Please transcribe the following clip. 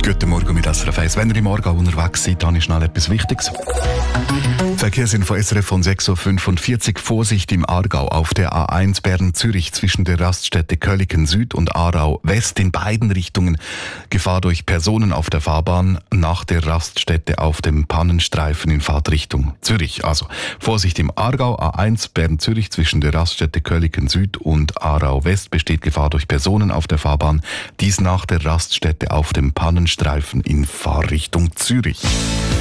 Guten Morgen mit SRF 1. Wenn ihr im Aargau unterwegs seid, dann ist schnell etwas Wichtiges. Verkehrsinfo SRF von 6.45 Uhr. Vorsicht im Aargau auf der A1 Bern-Zürich zwischen der Raststätte Köllingen Süd und Aarau West in beiden Richtungen. Gefahr durch Personen auf der Fahrbahn nach der Raststätte auf dem Pannenstreifen in Fahrtrichtung Zürich. Also Vorsicht im Aargau, A1 Bern-Zürich zwischen der Raststätte Köllingen Süd und Aarau West besteht Gefahr durch Personen auf der Fahrbahn. Dies nach der Raststätte auf dem Pannenstreifen in Fahrrichtung Zürich.